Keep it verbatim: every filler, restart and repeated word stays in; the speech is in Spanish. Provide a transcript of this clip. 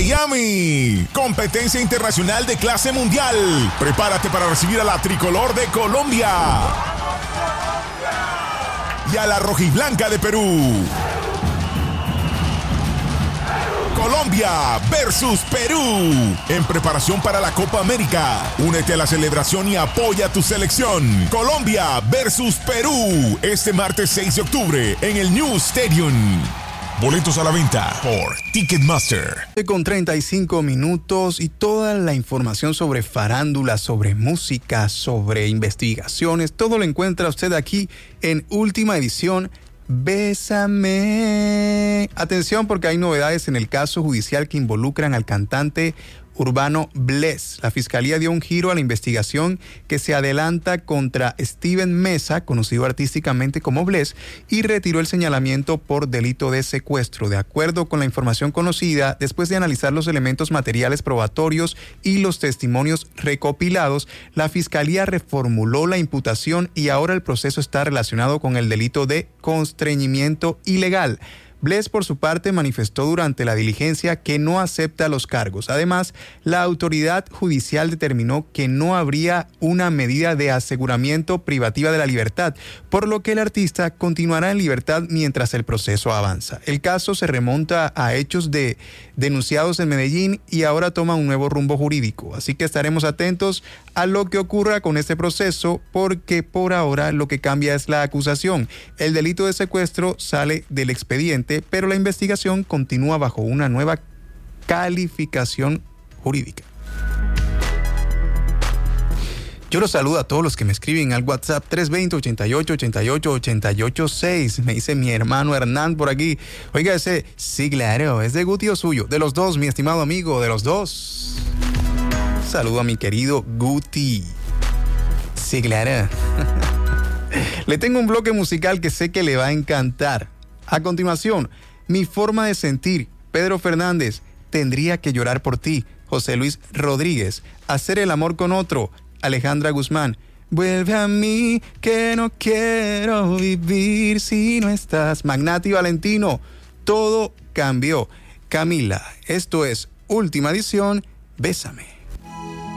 Miami. Competencia internacional de clase mundial. Prepárate para recibir a la tricolor de Colombia y a la rojiblanca de Perú. Colombia versus Perú en preparación para la Copa América. Únete a la celebración y apoya a tu selección. Colombia versus Perú este martes seis de octubre en el New Stadium. Boletos a la venta por Ticketmaster. Con treinta y cinco minutos y toda la información sobre farándula, sobre música, sobre investigaciones, todo lo encuentra usted aquí en Última Edición. Bésame. Atención, porque hay novedades en el caso judicial que involucran al cantante urbano Bless. La fiscalía dio un giro a la investigación que se adelanta contra Steven Mesa, conocido artísticamente como Bless, y retiró el señalamiento por delito de secuestro. De acuerdo con la información conocida, después de analizar los elementos materiales probatorios y los testimonios recopilados, la fiscalía reformuló la imputación y ahora el proceso está relacionado con el delito de constreñimiento ilegal. Bless, por su parte, manifestó durante la diligencia que no acepta los cargos. Además, la autoridad judicial determinó que no habría una medida de aseguramiento privativa de la libertad, por lo que el artista continuará en libertad mientras el proceso avanza. El caso se remonta a hechos de denunciados en Medellín y ahora toma un nuevo rumbo jurídico. Así que estaremos atentos a lo que ocurra con este proceso, porque por ahora lo que cambia es la acusación. El delito de secuestro sale del expediente, pero la investigación continúa bajo una nueva calificación jurídica. Yo los saludo a todos los que me escriben al WhatsApp tres dos cero, ochenta y ocho, ochenta y ocho, ochenta y ocho seis. Me dice mi hermano Hernán por aquí. Oiga, ese, sí, claro, es de Guti o suyo. De los dos, mi estimado amigo, de los dos. Saludo a mi querido Guti. Sí, claro. Le tengo un bloque musical que sé que le va a encantar. A continuación, Mi forma de sentir, Pedro Fernández, Tendría que llorar por ti, José Luis Rodríguez, Hacer el amor con otro, Alejandra Guzmán, Vuelve a mí que no quiero vivir si no estás, Magnati Valentino, Todo cambió, Camila. Esto es Última Edición, Bésame.